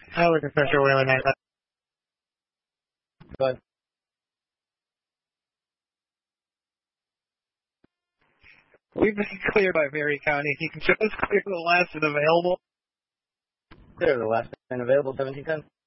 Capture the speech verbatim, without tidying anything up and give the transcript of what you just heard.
I was Professor Whalen. But we've been cleared by Mary County. You can show us clear the last and available. Clear the last and available, seventeen ten.